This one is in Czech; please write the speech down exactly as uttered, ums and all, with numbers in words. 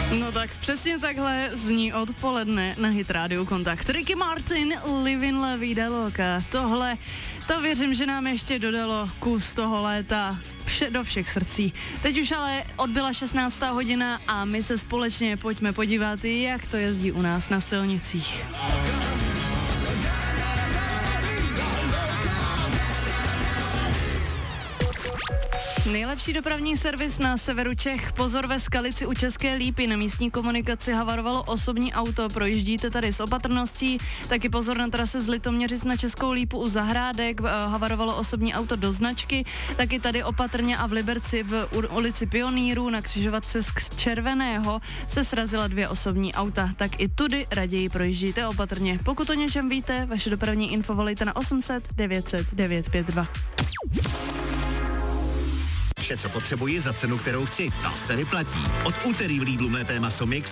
No tak přesně takhle zní odpoledne na Hit Radio Kontakt. Ricky Martin, Livin La Vida Loca. Tohle, to věřím, že nám ještě dodalo kus toho léta vše, do všech srdcí. Teď už ale odbyla šestnáctá hodina a my se společně pojďme podívat, jak to jezdí u nás na silnicích. Nejlepší dopravní servis na severu Čech. Pozor, ve Skalici u České Lípy na místní komunikaci havarovalo osobní auto. Projíždíte tady s opatrností. Taky pozor na trase z Litoměřic na Českou Lípu u Zahrádek. Havarovalo osobní auto do značky. Taky tady opatrně a v Liberci v ulici Pionýrů na křižovatce z Červeného se srazila dvě osobní auta. Tak i tudy raději projíždíte opatrně. Pokud o něčem víte, vaše dopravní info volejte na osm set devět set devět pět dva. Vše, co potřebuji za cenu, kterou chci, ta se vyplatí. Od úterý v Lidlu mlété maso mix